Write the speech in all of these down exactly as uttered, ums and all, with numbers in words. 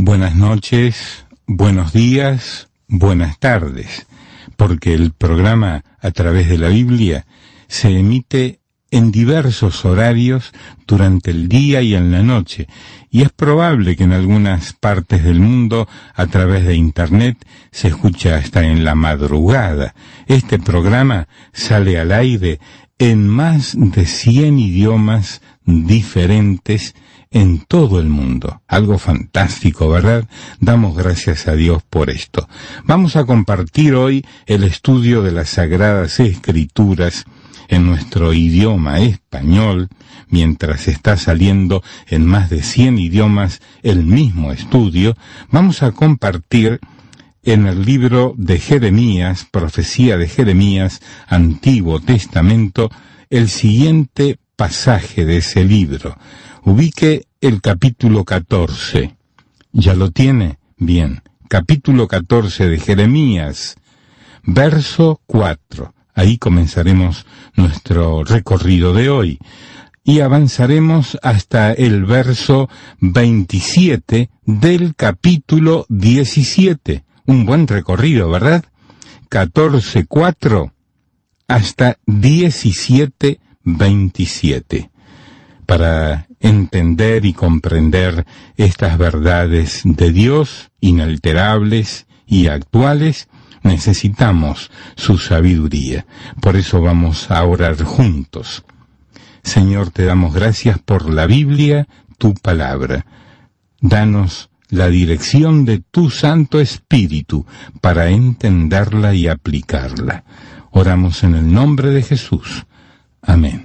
buenas noches, buenos días, buenas tardes, porque el programa A Través de la Biblia se emite en diversos horarios durante el día y en la noche, y es probable que en algunas partes del mundo a través de Internet se escucha hasta en la madrugada. Este programa sale al aire en más de cien idiomas diferentes en todo el mundo. Algo fantástico, ¿verdad? Damos gracias a Dios por esto. Vamos a compartir hoy el estudio de las Sagradas Escrituras en nuestro idioma español, mientras está saliendo en más de cien idiomas el mismo estudio. Vamos a compartir en el libro de Jeremías, profecía de Jeremías, Antiguo Testamento, el siguiente pasaje de ese libro. Ubique el capítulo catorce. ¿Ya lo tiene? Bien. Capítulo catorce de Jeremías, verso cuatro. Ahí comenzaremos nuestro recorrido de hoy y avanzaremos hasta el verso veintisiete del capítulo diecisiete. Un buen recorrido, ¿verdad? catorce cuatro hasta diecisiete veintisiete. Para entender y comprender estas verdades de Dios, inalterables y actuales, necesitamos su sabiduría. Por eso vamos a orar juntos. Señor, te damos gracias por la Biblia, tu palabra. Danos la dirección de tu Santo Espíritu para entenderla y aplicarla. Oramos en el nombre de Jesús. Amén.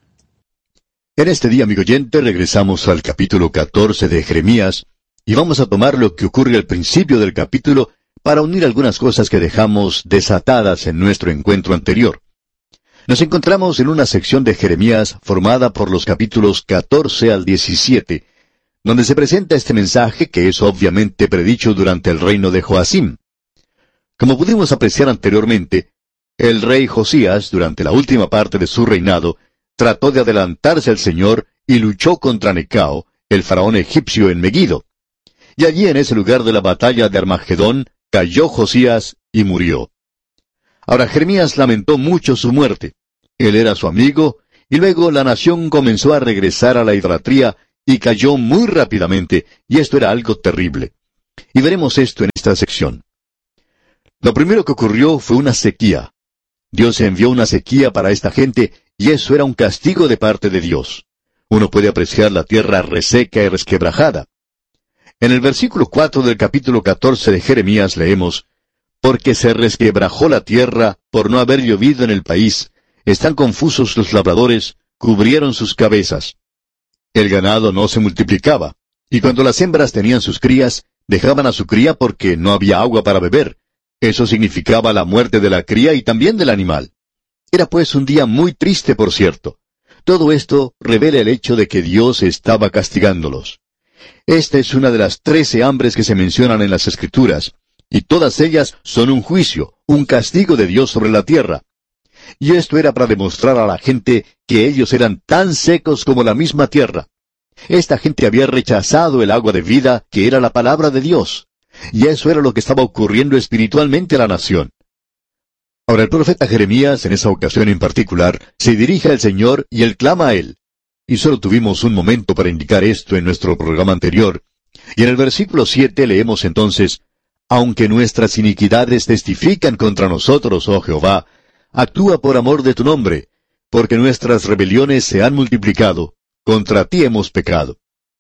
En este día, amigo oyente, regresamos al capítulo catorce de Jeremías y vamos a tomar lo que ocurre al principio del capítulo para unir algunas cosas que dejamos desatadas en nuestro encuentro anterior. Nos encontramos en una sección de Jeremías formada por los capítulos catorce al diecisiete, donde se presenta este mensaje que es obviamente predicho durante el reino de Joacim. Como pudimos apreciar anteriormente, el rey Josías, durante la última parte de su reinado, trató de adelantarse al Señor y luchó contra Necao, el faraón egipcio en Megido. Y allí en ese lugar de la batalla de Armagedón, cayó Josías y murió. Ahora Jeremías lamentó mucho su muerte. Él era su amigo, y luego la nación comenzó a regresar a la idolatría y cayó muy rápidamente, y esto era algo terrible. Y veremos esto en esta sección. Lo primero que ocurrió fue una sequía. Dios envió una sequía para esta gente, y eso era un castigo de parte de Dios. Uno puede apreciar la tierra reseca y resquebrajada. En el versículo cuatro del capítulo catorce de Jeremías leemos, «Porque se resquebrajó la tierra por no haber llovido en el país, están confusos los labradores, cubrieron sus cabezas». El ganado no se multiplicaba, y cuando las hembras tenían sus crías, dejaban a su cría porque no había agua para beber. Eso significaba la muerte de la cría y también del animal. Era pues un día muy triste, por cierto. Todo esto revela el hecho de que Dios estaba castigándolos. Esta es una de las trece hambres que se mencionan en las Escrituras, y todas ellas son un juicio, un castigo de Dios sobre la tierra. Y esto era para demostrar a la gente que ellos eran tan secos como la misma tierra. Esta gente había rechazado el agua de vida, que era la palabra de Dios. Y eso era lo que estaba ocurriendo espiritualmente a la nación. Ahora el profeta Jeremías, en esa ocasión en particular, se dirige al Señor y él clama a Él. Y solo tuvimos un momento para indicar esto en nuestro programa anterior. Y en el versículo siete leemos entonces, «Aunque nuestras iniquidades testifican contra nosotros, oh Jehová, actúa por amor de tu nombre, porque nuestras rebeliones se han multiplicado, contra ti hemos pecado».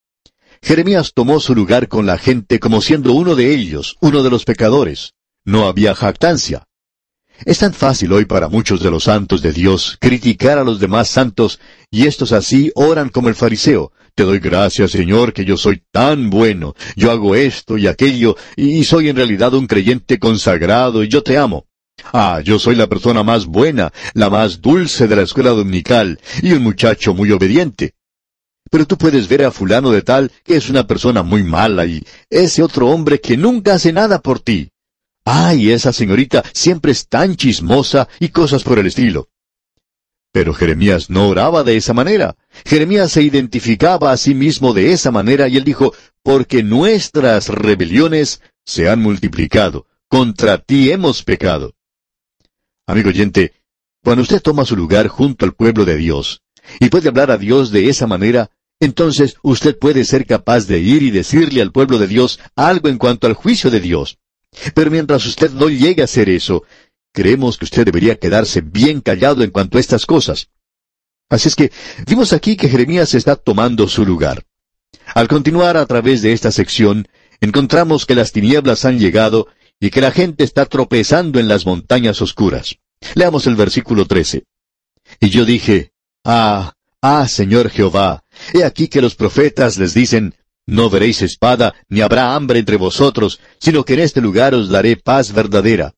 Jeremías tomó su lugar con la gente como siendo uno de ellos, uno de los pecadores. No había jactancia. Es tan fácil hoy para muchos de los santos de Dios criticar a los demás santos, y estos así oran como el fariseo. Te doy gracias, Señor, que yo soy tan bueno, yo hago esto y aquello, y soy en realidad un creyente consagrado, y yo te amo. Ah, yo soy la persona más buena, la más dulce de la escuela dominical, y un muchacho muy obediente. Pero tú puedes ver a fulano de tal que es una persona muy mala, y ese otro hombre que nunca hace nada por ti. ¡Ay, esa señorita siempre es tan chismosa! Y cosas por el estilo. Pero Jeremías no oraba de esa manera. Jeremías se identificaba a sí mismo de esa manera y él dijo, porque nuestras rebeliones se han multiplicado, contra ti hemos pecado. Amigo oyente, cuando usted toma su lugar junto al pueblo de Dios, y puede hablar a Dios de esa manera, entonces usted puede ser capaz de ir y decirle al pueblo de Dios algo en cuanto al juicio de Dios. Pero mientras usted no llegue a hacer eso, creemos que usted debería quedarse bien callado en cuanto a estas cosas. Así es que vimos aquí que Jeremías está tomando su lugar. Al continuar a través de esta sección, encontramos que las tinieblas han llegado y que la gente está tropezando en las montañas oscuras. Leamos el versículo trece. Y yo dije, Ah, ah, Señor Jehová, he aquí que los profetas les dicen, no veréis espada, ni habrá hambre entre vosotros, sino que en este lugar os daré paz verdadera.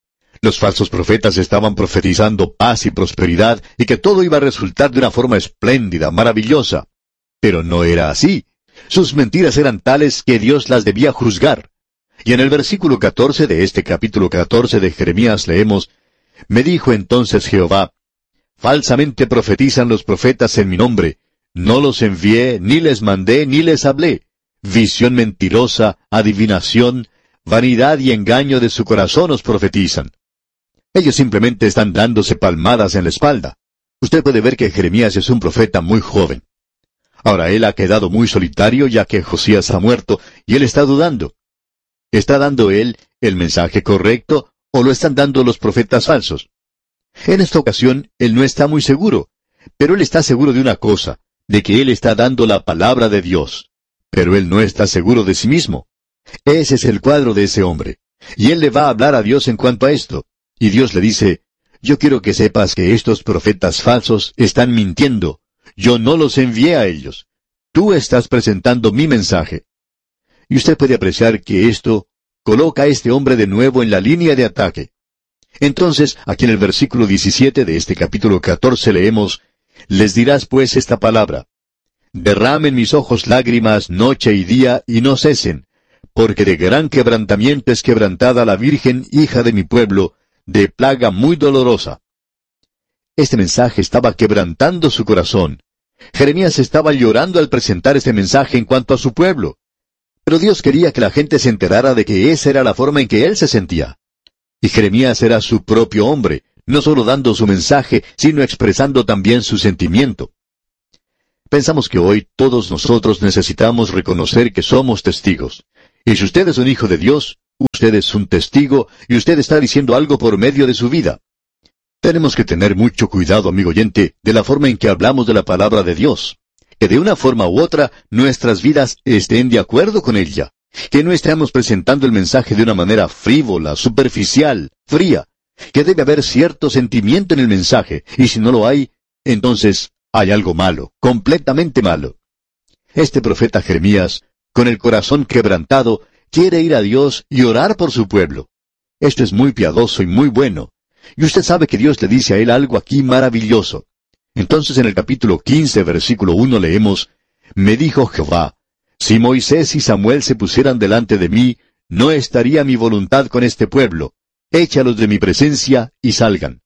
Los falsos profetas estaban profetizando paz y prosperidad, y que todo iba a resultar de una forma espléndida, maravillosa. Pero no era así. Sus mentiras eran tales que Dios las debía juzgar. Y en el versículo catorce de este capítulo catorce de Jeremías leemos, Me dijo entonces Jehová, Falsamente profetizan los profetas en mi nombre. No los envié, ni les mandé, ni les hablé. Visión mentirosa, adivinación, vanidad y engaño de su corazón os profetizan. Ellos simplemente están dándose palmadas en la espalda. Usted puede ver que Jeremías es un profeta muy joven. Ahora él ha quedado muy solitario ya que Josías ha muerto, y él está dudando. ¿Está dando él el mensaje correcto o lo están dando los profetas falsos? En esta ocasión, él no está muy seguro, pero él está seguro de una cosa, de que él está dando la palabra de Dios. Pero él no está seguro de sí mismo. Ese es el cuadro de ese hombre. Y él le va a hablar a Dios en cuanto a esto. Y Dios le dice, yo quiero que sepas que estos profetas falsos están mintiendo. Yo no los envié a ellos. Tú estás presentando mi mensaje. Y usted puede apreciar que esto coloca a este hombre de nuevo en la línea de ataque. Entonces, aquí en el versículo diecisiete de este capítulo catorce leemos, Les dirás pues esta palabra, Derramen mis ojos lágrimas noche y día y no cesen, porque de gran quebrantamiento es quebrantada la Virgen, hija de mi pueblo, de plaga muy dolorosa. Este mensaje estaba quebrantando su corazón. Jeremías estaba llorando al presentar este mensaje en cuanto a su pueblo. Pero Dios quería que la gente se enterara de que esa era la forma en que él se sentía. Y Jeremías era su propio hombre, no solo dando su mensaje, sino expresando también su sentimiento. Pensamos que hoy todos nosotros necesitamos reconocer que somos testigos. Y si usted es un hijo de Dios, usted es un testigo y usted está diciendo algo por medio de su vida. Tenemos que tener mucho cuidado, amigo oyente, de la forma en que hablamos de la palabra de Dios. Que de una forma u otra nuestras vidas estén de acuerdo con ella. Que no estemos presentando el mensaje de una manera frívola, superficial, fría. Que debe haber cierto sentimiento en el mensaje, y si no lo hay, entonces hay algo malo, completamente malo. Este profeta Jeremías, con el corazón quebrantado, quiere ir a Dios y orar por su pueblo. Esto es muy piadoso y muy bueno. Y usted sabe que Dios le dice a él algo aquí maravilloso. Entonces en el capítulo quince, versículo uno leemos, Me dijo Jehová, si Moisés y Samuel se pusieran delante de mí, no estaría mi voluntad con este pueblo. Échalos de mi presencia y salgan.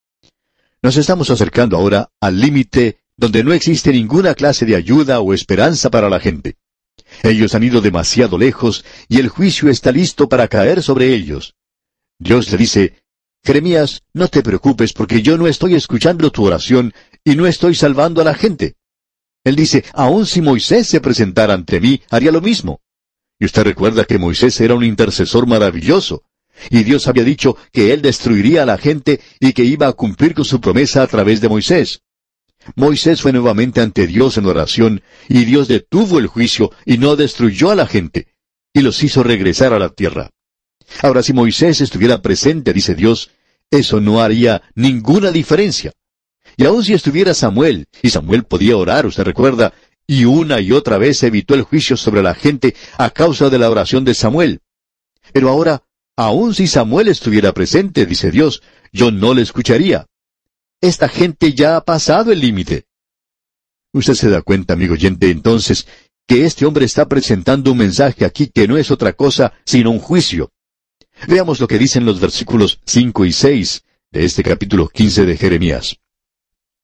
Nos estamos acercando ahora al límite donde no existe ninguna clase de ayuda o esperanza para la gente. Ellos han ido demasiado lejos y el juicio está listo para caer sobre ellos. Dios le dice, Jeremías, no te preocupes porque yo no estoy escuchando tu oración y no estoy salvando a la gente. Él dice, aun si Moisés se presentara ante mí, haría lo mismo. Y usted recuerda que Moisés era un intercesor maravilloso. Y Dios había dicho que él destruiría a la gente y que iba a cumplir con su promesa a través de Moisés. Moisés fue nuevamente ante Dios en oración, y Dios detuvo el juicio y no destruyó a la gente, y los hizo regresar a la tierra. Ahora, si Moisés estuviera presente, dice Dios, eso no haría ninguna diferencia. Y aun si estuviera Samuel, y Samuel podía orar, usted recuerda, y una y otra vez evitó el juicio sobre la gente a causa de la oración de Samuel. Pero ahora, aun si Samuel estuviera presente, dice Dios, yo no le escucharía. Esta gente ya ha pasado el límite. Usted se da cuenta, amigo oyente, entonces, que este hombre está presentando un mensaje aquí que no es otra cosa sino un juicio. Veamos lo que dicen los versículos cinco y seis de este capítulo quince de Jeremías.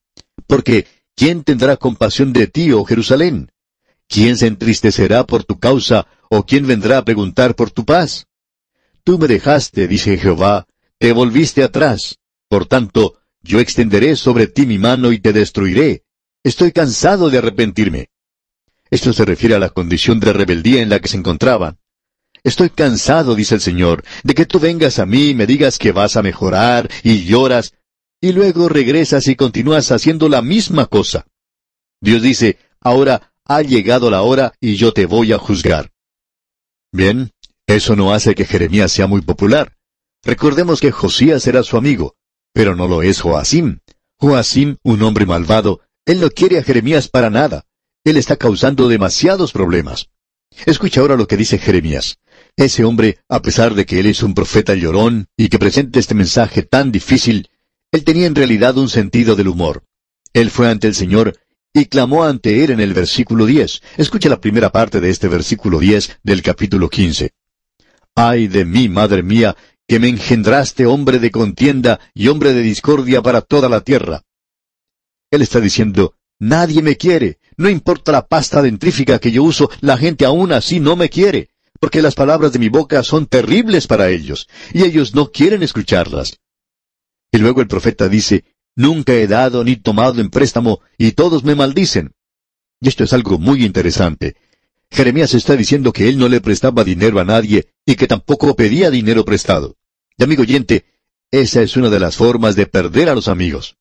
Porque, ¿quién tendrá compasión de ti, oh Jerusalén? ¿Quién se entristecerá por tu causa, o quién vendrá a preguntar por tu paz? Tú me dejaste, dice Jehová, te volviste atrás. Por tanto, yo extenderé sobre ti mi mano y te destruiré. Estoy cansado de arrepentirme. Esto se refiere a la condición de rebeldía en la que se encontraban. Estoy cansado, dice el Señor, de que tú vengas a mí y me digas que vas a mejorar y lloras, y luego regresas y continúas haciendo la misma cosa. Dios dice, ahora ha llegado la hora y yo te voy a juzgar. Bien, eso no hace que Jeremías sea muy popular. Recordemos que Josías era su amigo, pero no lo es Joacim. Joacim, un hombre malvado, él no quiere a Jeremías para nada. Él está causando demasiados problemas. Escucha ahora lo que dice Jeremías. Ese hombre, a pesar de que él es un profeta llorón y que presenta este mensaje tan difícil, él tenía en realidad un sentido del humor. Él fue ante el Señor y clamó ante él en el versículo diez. Escucha la primera parte de este versículo diez del capítulo quince. Ay de mí, madre mía, que me engendraste hombre de contienda y hombre de discordia para toda la tierra. Él está diciendo, nadie me quiere, no importa la pasta dentrífica que yo uso, la gente aún así no me quiere, porque las palabras de mi boca son terribles para ellos, y ellos no quieren escucharlas. Y luego el profeta dice, nunca he dado ni tomado en préstamo, y todos me maldicen. Y esto es algo muy interesante. Jeremías está diciendo que él no le prestaba dinero a nadie, y que tampoco pedía dinero prestado. Y amigo oyente, esa es una de las formas de perder a los amigos.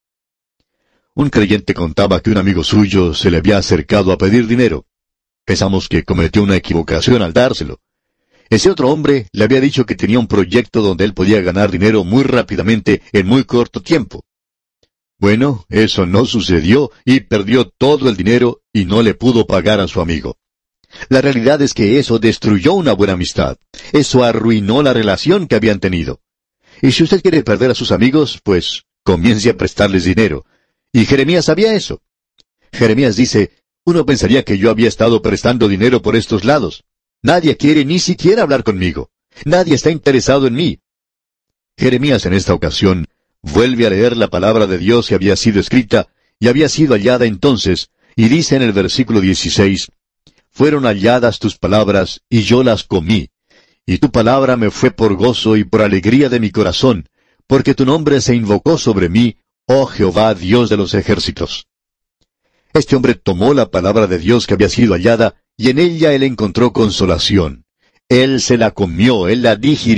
Un creyente contaba que un amigo suyo se le había acercado a pedir dinero. Pensamos que cometió una equivocación al dárselo. Ese otro hombre le había dicho que tenía un proyecto donde él podía ganar dinero muy rápidamente en muy corto tiempo. Bueno, eso no sucedió y perdió todo el dinero y no le pudo pagar a su amigo. La realidad es que eso destruyó una buena amistad. Eso arruinó la relación que habían tenido. Y si usted quiere perder a sus amigos, pues comience a prestarles dinero. Y Jeremías sabía eso. Jeremías dice, uno pensaría que yo había estado prestando dinero por estos lados. Nadie quiere ni siquiera hablar conmigo. Nadie está interesado en mí. Jeremías en esta ocasión vuelve a leer la palabra de Dios que había sido escrita y había sido hallada entonces, y dice en el versículo dieciséis, fueron halladas tus palabras y yo las comí, y tu palabra me fue por gozo y por alegría de mi corazón, porque tu nombre se invocó sobre mí, oh Jehová, Dios de los ejércitos. Este hombre tomó la palabra de Dios que había sido hallada, y en ella él encontró consolación. Él se la comió, él la digirió.